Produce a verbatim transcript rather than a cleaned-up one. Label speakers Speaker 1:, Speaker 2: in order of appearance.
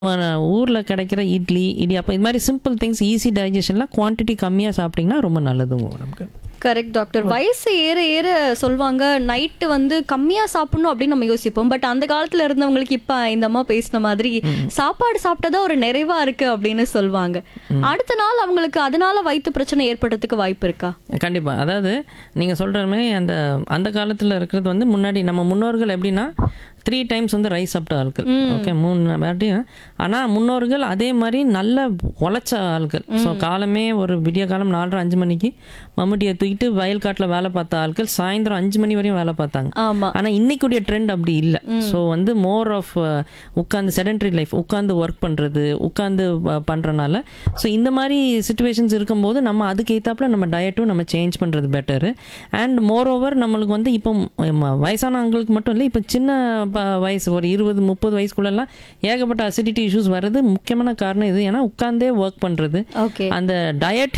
Speaker 1: ஊரில் கிடைக்கிற இட்லி இடியாப்பம் இது மாதிரி சிம்பிள் திங்ஸ் ஈஸி டைஜஷன்லாம் குவான்டிட்டி கம்மியாக சாப்பிட்டிங்கன்னா ரொம்ப நல்லதுங்க உடம்புக்கு.
Speaker 2: Correct doctor. வயசு ஏற ஏற சொல்லுவாங்க நைட்டு வந்து கம்மியா சாப்பிடணும் அப்படின்னு நம்ம யோசிப்போம். பட் அந்த காலத்துல இருந்தவங்களுக்கு இப்ப இந்த அம்மா பேசின மாதிரி சாப்பாடு சாப்பிட்டதா ஒரு நிறைவா இருக்கு அப்படின்னு சொல்லுவாங்க. அடுத்த நாள் அவங்களுக்கு அதனால வயிற்று பிரச்சனை ஏற்படுறதுக்கு வாய்ப்பு இருக்கா?
Speaker 1: கண்டிப்பா. அதாவது நீங்க சொல்ற மாதிரி அந்த அந்த காலத்துல இருக்கிறது வந்து முன்னாடி நம்ம முன்னோர்கள் எப்படின்னா த்ரீ டைம்ஸ் வந்து ரைஸ் சாப்பிட்ட ஆட்கள். ஓகே, மூணு வாட்டியும். ஆனால் முன்னோர்கள் அதே மாதிரி நல்ல உழைச்ச ஆட்கள். ஸோ காலமே ஒரு விடிய காலம் நாலரை அஞ்சு மணிக்கு மம்முட்டியை தூக்கிட்டு வயல் காட்டில் வேலை பார்த்த ஆட்கள் சாயந்தரம் அஞ்சு மணி வரையும் வேலை பார்த்தாங்க. ஆனால் இன்னைக்குடைய ட்ரெண்ட் அப்படி இல்லை. ஸோ வந்து மோர் ஆஃப் உட்காந்து செடென்ட்ரி லைஃப், உட்காந்து ஒர்க் பண்ணுறது, உட்காந்து பண்ணுறனால ஸோ இந்த மாதிரி சுச்சுவேஷன்ஸ் இருக்கும்போது நம்ம அதுக்கு ஏற்றாப்புல நம்ம டயட்டும் நம்ம சேஞ்ச் பண்ணுறது பெட்டரு. அண்ட் மோர் ஓவர் நம்மளுக்கு வந்து இப்போ வயசானவங்களுக்கு மட்டும் இல்லை, இப்போ சின்ன வயசு ஒரு இருபது முப்பது வயசுக்குள்ளெல்லாம் ஏகப்பட்ட அசிடிட்டி இஷ்யூஸ் வர்றது முக்கியமான காரணம் இது. ஏன்னா உட்காந்தே ஒர்க் பண்ணுறது, அந்த டயட்